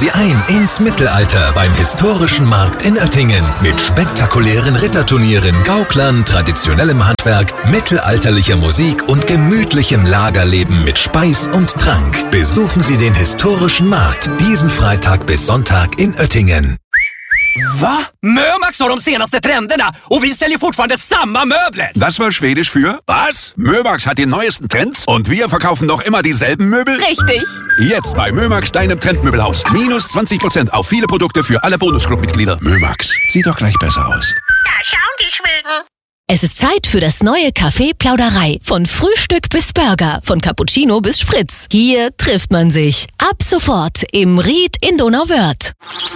Sie ein ins Mittelalter beim historischen Markt in Oettingen mit spektakulären Ritterturnieren, Gauklern, traditionellem Handwerk, mittelalterlicher Musik und gemütlichem Lagerleben mit Speis und Trank. Besuchen Sie den historischen Markt diesen Freitag bis Sonntag in Oettingen. Va? Mömax har de senaste trenderna och vi säljer fortfarande samma möbler. Das war Schwedisch für was? Mömax hat die neuesten Trends und wir verkaufen noch immer dieselben Möbel? Richtig. Jetzt bei Mömax, deinem Trendmöbelhaus. Minus 20% auf viele Produkte für alle Bonusclub-Mitglieder. Mömax, sieht doch gleich besser aus. Da schauen die Schweden. Es ist Zeit für das neue Café Plauderei. Von Frühstück bis Burger, von Cappuccino bis Spritz. Hier trifft man sich. Ab sofort im Ried in Donauwörth.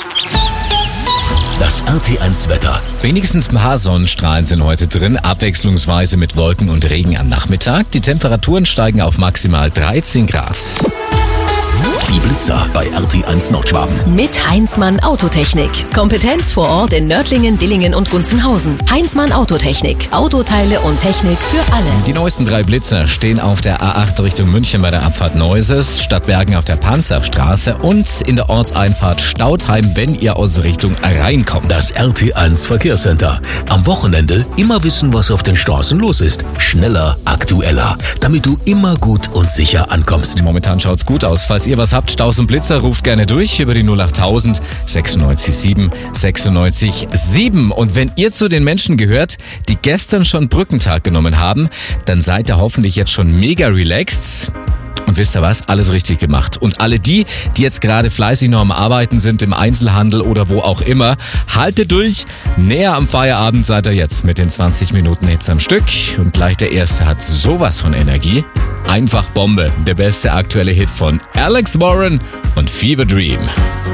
Das RT1 Wetter. Wenigstens ein paar Sonnenstrahlen sind heute drin, abwechslungsweise mit Wolken und Regen am Nachmittag. Die Temperaturen steigen auf maximal 13 Grad. Die Blitzer bei RT1 Nordschwaben. Mit Heinzmann Autotechnik. Kompetenz vor Ort in Nördlingen, Dillingen und Gunzenhausen. Heinzmann Autotechnik. Autoteile und Technik für alle. Die neuesten 3 Blitzer stehen auf der A8 Richtung München bei der Abfahrt Neuses, Stadtbergen auf der Panzerstraße und in der Ortseinfahrt Stautheim, wenn ihr aus Richtung Rhein kommt. Das RT1 Verkehrscenter. Am Wochenende immer wissen, was auf den Straßen los ist. Schneller, aktueller, damit du immer gut und sicher ankommst. Momentan schaut's gut aus. Falls ihr was habt, Staus und Blitzer, ruft gerne durch über die 08000 96 7 96 7. Und wenn ihr zu den Menschen gehört, die gestern schon Brückentag genommen haben, dann seid ihr hoffentlich jetzt schon mega relaxed. Und wisst ihr was? Alles richtig gemacht. Und alle die jetzt gerade fleißig noch am Arbeiten sind, im Einzelhandel oder wo auch immer, haltet durch. Näher am Feierabend seid ihr jetzt mit den 20 Minuten Hits am Stück. Und gleich der erste hat sowas von Energie. Einfach Bombe. Der beste aktuelle Hit von Alex Warren und Fever Dream.